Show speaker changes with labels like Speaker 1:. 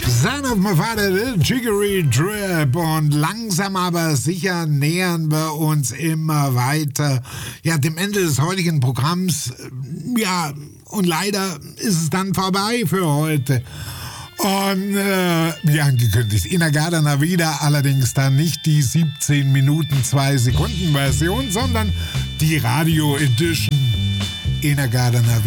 Speaker 1: Son of my father, the Jiggery Drip. Und langsam aber sicher nähern wir uns immer weiter, ja, dem Ende des heutigen Programms. Ja, und leider ist es dann vorbei für heute. Und wie angekündigt, Ina Gardener wieder, allerdings dann nicht die 17 Minuten 2 Sekunden Version, sondern die Radio Edition. Ina Gardener